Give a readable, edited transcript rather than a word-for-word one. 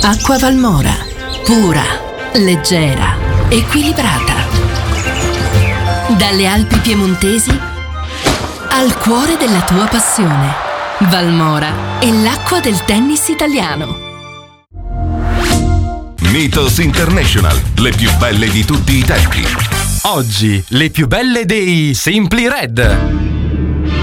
Acqua Valmora, pura, leggera, equilibrata. Dalle Alpi piemontesi al cuore della tua passione. Valmora è l'acqua del tennis italiano. Mythos International, le più belle di tutti i tempi. Oggi, le più belle dei Simply Red.